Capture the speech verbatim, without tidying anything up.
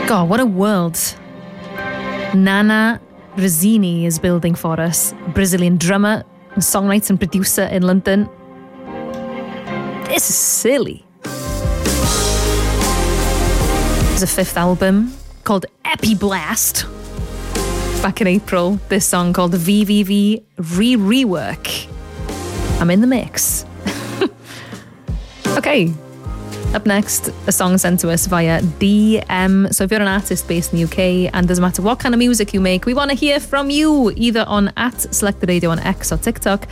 God, what a world Nana Rosini is building for us. Brazilian drummer, songwriter and producer in London. This is silly. There's a fifth album called Epiblast. Back in April, this song called V V V Re-Rework. I'm in the mix. Okay. Up next, a song sent to us via D M. So if you're an artist based in the U K and doesn't matter what kind of music you make, we want to hear from you, either on at Select the Radio on X or TikTok,